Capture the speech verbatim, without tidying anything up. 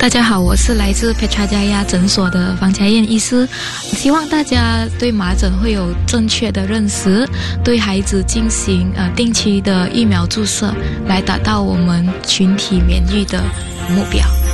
大家好，我是来自佩查加亚诊所的方佳燕医师，希望大家对麻疹会有正确的认识，对孩子进行呃定期的疫苗注射，来达到我们群体免疫的目标。